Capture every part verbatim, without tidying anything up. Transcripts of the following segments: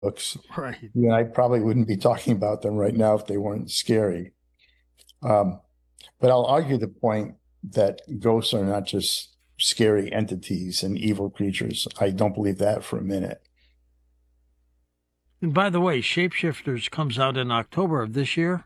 books, Right. you and I probably wouldn't be talking about them right now if they weren't scary. Um, but I'll argue the point that ghosts are not just scary entities and evil creatures. I don't believe that for a minute. And by the way, Shapeshifters comes out in October of this year.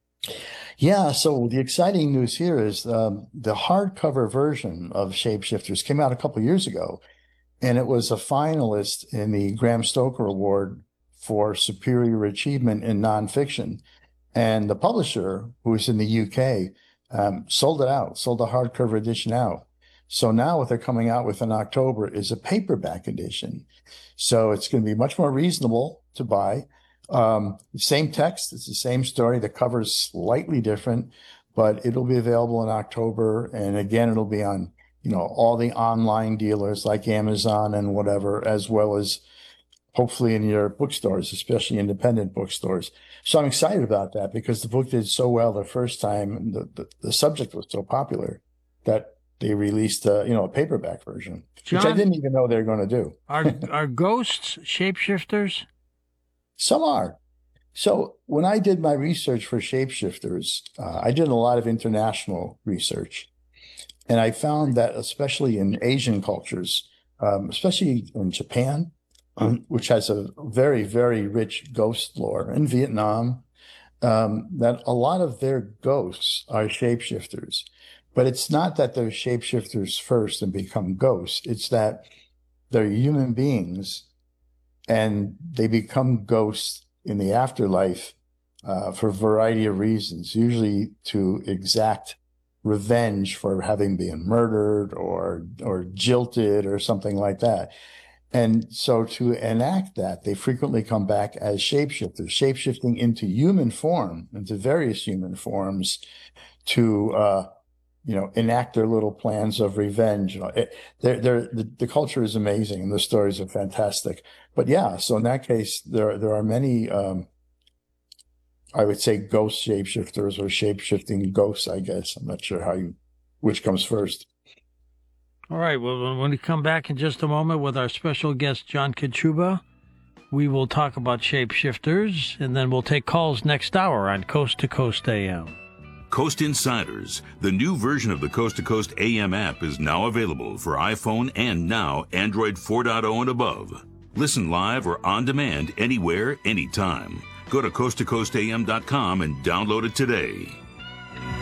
Yeah, so the exciting news here is um, the hardcover version of Shapeshifters came out a couple years ago, and it was a finalist in the Graham Stoker Award for Superior Achievement in Nonfiction. And the publisher, who's in the U K, um, sold it out, sold the hardcover edition out. So now what they're coming out with in October is a paperback edition. So it's going to be much more reasonable to buy. Um, same text, it's the same story. The cover is slightly different, but it'll be available in October. And again, it'll be on, you know, all the online dealers like Amazon and whatever, as well as hopefully in your bookstores, especially independent bookstores. So I'm excited about that because the book did so well the first time, and the, the, the subject was so popular that they released a, you know, a paperback version, which I John, didn't even know they were going to do. are are ghosts shapeshifters? Some are. So when I did my research for Shapeshifters, uh, I did a lot of international research. And I found that especially in Asian cultures, um, especially in Japan, um, which has a very, very rich ghost lore, in Vietnam, um, that a lot of their ghosts are shapeshifters. But it's not that they're shapeshifters first and become ghosts. It's that they're human beings and they become ghosts in the afterlife uh, for a variety of reasons, usually to exact revenge for having been murdered or or jilted or something like that. And so to enact that, they frequently come back as shapeshifters, shapeshifting into human form, into various human forms to, uh, you know, enact their little plans of revenge. You know, it, they're, they're, the, the culture is amazing and the stories are fantastic. But yeah, so in that case, there, there are many, um, I would say ghost shapeshifters or shapeshifting ghosts, I guess. I'm not sure how you, which comes first. All right. Well, when we come back in just a moment with our special guest, John Kachuba, we will talk about shapeshifters, and then we'll take calls next hour on Coast to Coast A M. Coast Insiders, the new version of the Coast to Coast A M app, is now available for iPhone and now Android four point oh and above. Listen live or on demand anywhere, anytime. Go to coast to coast a m dot com and download it today.